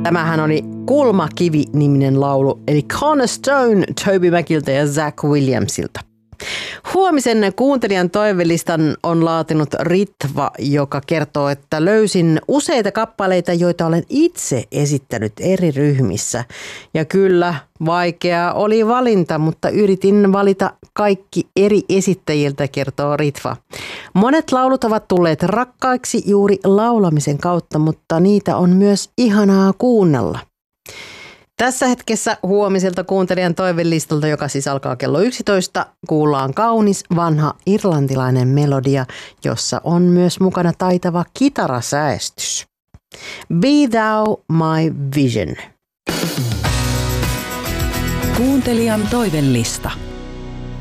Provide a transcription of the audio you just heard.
Tämähän oli Kulmakivi-niminen laulu, eli Cornerstone Toby Macilta ja Zach Williamsilta. Huomisen kuuntelijan toivelistan on laatinut Ritva, joka kertoo, että löysin useita kappaleita, joita olen itse esittänyt eri ryhmissä. Ja kyllä, vaikea oli valinta, mutta yritin valita kaikki eri esittäjiltä, kertoo Ritva. Monet laulut ovat tulleet rakkaiksi juuri laulamisen kautta, mutta niitä on myös ihanaa kuunnella. Tässä hetkessä huomiselta kuuntelijan toivelistalta, joka siis alkaa kello 11, kuullaan kaunis vanha irlantilainen melodia, jossa on myös mukana taitava kitarasäästys. Be Thou My Vision. Kuuntelijan toivelista.